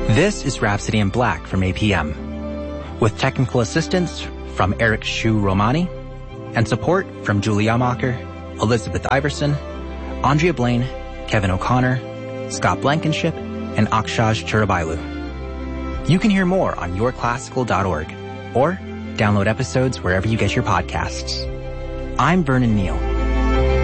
This is Rhapsody in Black from APM, with technical assistance from Eric Shu Romani and support from Julie Yamacher, Elizabeth Iverson, Andrea Blaine, Kevin O'Connor, Scott Blankenship, and Akshaj Churabailu. You can hear more on yourclassical.org or download episodes wherever you get your podcasts. I'm Vernon Neal.